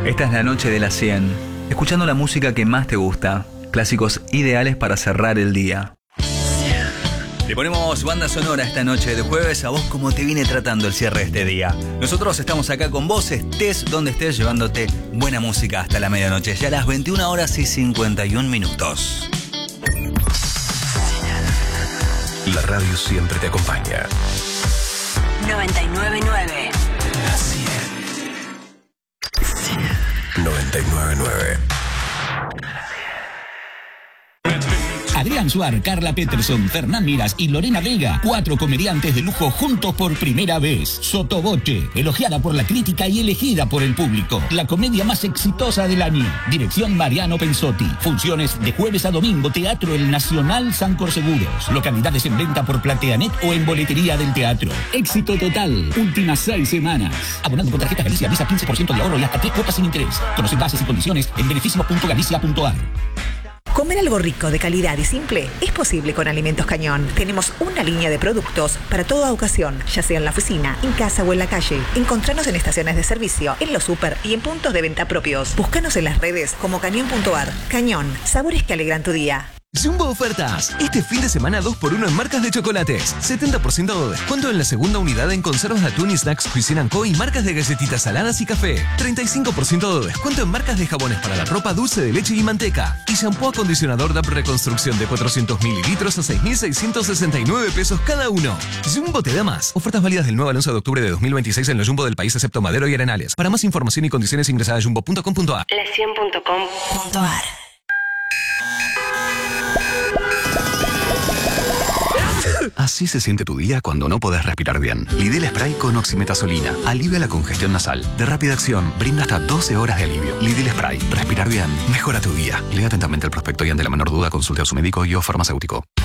Esta es la noche de las 100, escuchando la música que más te gusta, clásicos ideales para cerrar el día. Le ponemos banda sonora esta noche de jueves a vos como te viene tratando el cierre de este día. Nosotros estamos acá con vos, estés donde estés, llevándote buena música hasta la medianoche, ya a las 21 horas y 51 minutos. La radio siempre te acompaña. 99.9 99.9. Adrián Suar, Carla Peterson, Fernán Miras y Lorena Vega. 4 comediantes de lujo juntos por primera vez. Sotoboche, elogiada por la crítica y elegida por el público. La comedia más exitosa del año. Dirección Mariano Pensotti. Funciones de jueves a domingo. Teatro El Nacional Sancor Seguros. Localidades en venta por Plateanet o en boletería del teatro. Éxito total. Últimas 6 semanas. Abonando con tarjeta Galicia Visa 15% de ahorro y hasta 3 cuotas sin interés. Conoce bases y condiciones en beneficios.galicia.ar. Comer algo rico, de calidad y simple es posible con Alimentos Cañón. Tenemos una línea de productos para toda ocasión, ya sea en la oficina, en casa o en la calle. Encontranos en estaciones de servicio, en los súper y en puntos de venta propios. Búscanos en las redes como cañón.ar. Cañón, sabores que alegran tu día. Jumbo Ofertas. Este fin de semana 2x1 en marcas de chocolates. 70% de descuento en la segunda unidad en conservas de atún y snacks Cuisine & Co. y marcas de galletitas saladas y café. 35% de descuento en marcas de jabones para la ropa, dulce de leche y manteca. Y shampoo acondicionador DAP Reconstrucción de 400 mililitros a 6.669 pesos cada uno. Jumbo te da más. Ofertas válidas del 9 al 11 de octubre de 2026 en los Jumbo del país excepto Madero y Arenales. Para más información y condiciones ingresa a jumbo.com.ar. La100.com.ar. Así se siente tu día cuando no podés respirar bien. Lidl Spray con oximetazolina. Alivia la congestión nasal. De rápida acción, brinda hasta 12 horas de alivio. Lidl Spray. Respirar bien. Mejora tu día. Lea atentamente el prospecto y ante la menor duda consulte a su médico y o farmacéutico.